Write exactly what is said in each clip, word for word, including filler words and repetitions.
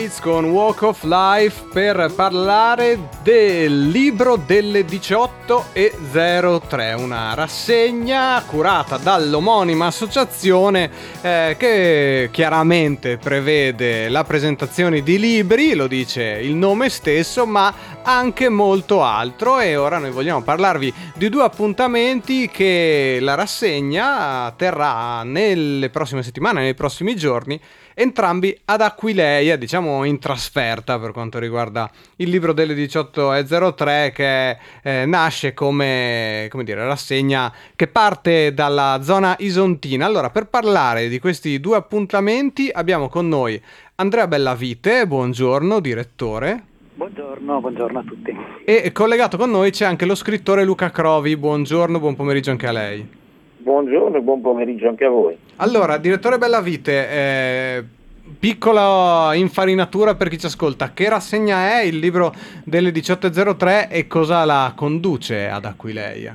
Con Walk of Life per parlare del libro delle diciotto e zero tre, una rassegna curata dall'omonima associazione eh, che chiaramente prevede la presentazione di libri, lo dice il nome stesso, ma anche molto altro. E ora noi vogliamo parlarvi di due appuntamenti che la rassegna terrà nelle prossime settimane, nei prossimi giorni, entrambi ad Aquileia, diciamo in trasferta per quanto riguarda il libro delle diciotto e zero tre, che eh, nasce come, come dire, rassegna che parte dalla zona isontina. Allora, per parlare di questi due appuntamenti abbiamo con noi Andrea Bellavite, buongiorno, direttore. Buongiorno, buongiorno a tutti. E collegato con noi c'è anche lo scrittore Luca Crovi, buongiorno, buon pomeriggio anche a lei. Buongiorno e buon pomeriggio anche a voi. Allora, direttore Bellavite, eh, piccola infarinatura per chi ci ascolta, che rassegna è il libro delle diciotto e zero tre e cosa la conduce ad Aquileia?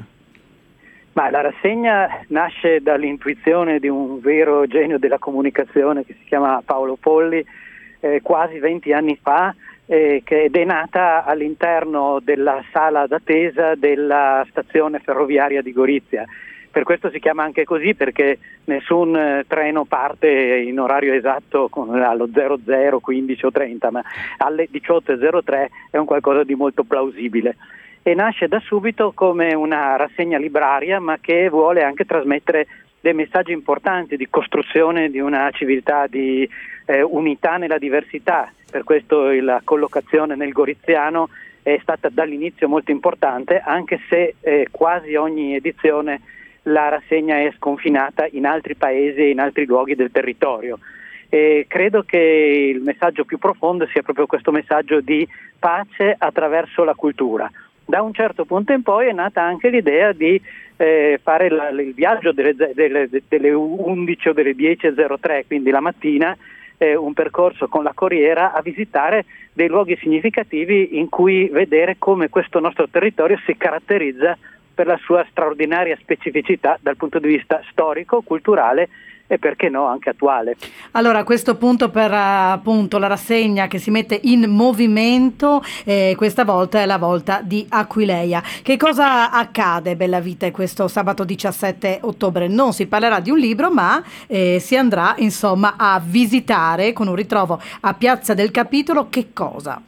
Ma la rassegna nasce dall'intuizione di un vero genio della comunicazione che si chiama Paolo Polli, eh, quasi venti anni fa, eh, che ed è nata all'interno della sala d'attesa della stazione ferroviaria di Gorizia. Per questo si chiama anche così, perché nessun eh, treno parte in orario esatto con, allo zero zero, quindici o trenta, ma alle diciotto e zero tre è un qualcosa di molto plausibile. E nasce da subito come una rassegna libraria, ma che vuole anche trasmettere dei messaggi importanti di costruzione di una civiltà, di eh, unità nella diversità. Per questo la collocazione nel goriziano è stata dall'inizio molto importante, anche se eh, quasi ogni edizione la rassegna è sconfinata in altri paesi e in altri luoghi del territorio. E credo che il messaggio più profondo sia proprio questo messaggio di pace attraverso la cultura. Da un certo punto in poi è nata anche l'idea di eh, fare la, il viaggio delle, delle, delle undici o delle dieci e zero tre, quindi la mattina, eh, un percorso con la corriera a visitare dei luoghi significativi in cui vedere come questo nostro territorio si caratterizza per la sua straordinaria specificità dal punto di vista storico, culturale e perché no anche attuale. Allora, a questo punto per appunto la rassegna che si mette in movimento, eh, questa volta è la volta di Aquileia. Che cosa accade, Bellavite, questo sabato diciassette ottobre? Non si parlerà di un libro, ma eh, si andrà insomma a visitare con un ritrovo a Piazza del Capitolo. Che cosa?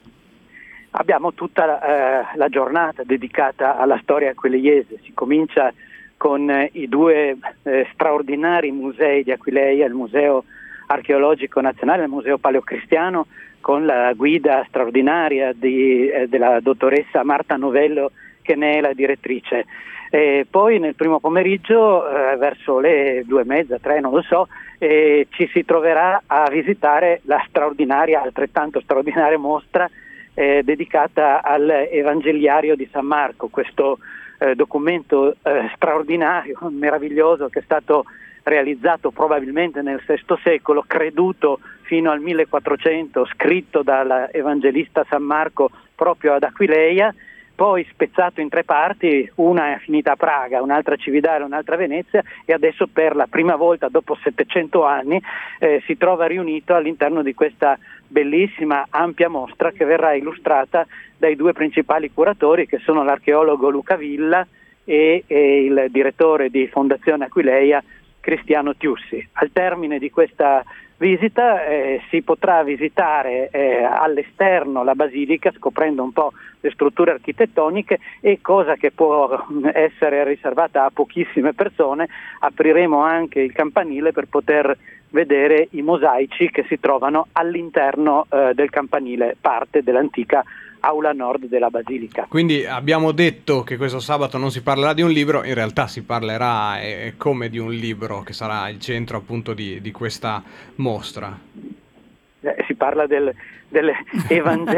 Abbiamo tutta eh, la giornata dedicata alla storia aquileiese. Si comincia con eh, i due eh, straordinari musei di Aquileia, il Museo Archeologico Nazionale e il Museo Paleocristiano, con la guida straordinaria di, eh, della dottoressa Marta Novello, che ne è la direttrice. E poi nel primo pomeriggio, eh, verso le due e mezza, tre, non lo so, eh, ci si troverà a visitare la straordinaria, altrettanto straordinaria mostra Eh, dedicata al Evangeliario di San Marco, questo eh, documento eh, straordinario, meraviglioso, che è stato realizzato probabilmente nel sesto secolo, creduto fino al millequattrocento, scritto dall'Evangelista San Marco proprio ad Aquileia, poi spezzato in tre parti, una è finita a Praga, un'altra a Cividale, un'altra a Venezia, e adesso per la prima volta dopo settecento anni eh, si trova riunito all'interno di questa bellissima, ampia mostra che verrà illustrata dai due principali curatori, che sono l'archeologo Luca Villa e, e il direttore di Fondazione Aquileia Cristiano Tiussi. Al termine di questa visita eh, si potrà visitare eh, all'esterno la basilica, scoprendo un po' le strutture architettoniche, e, cosa che può essere riservata a pochissime persone, apriremo anche il campanile per poter vedere i mosaici che si trovano all'interno eh, del campanile, parte dell'antica aula nord della basilica. Quindi abbiamo detto che questo sabato non si parlerà di un libro, in realtà si parlerà eh, come di un libro, che sarà il centro appunto di, di questa mostra. Eh, si parla del, dell'Evangelo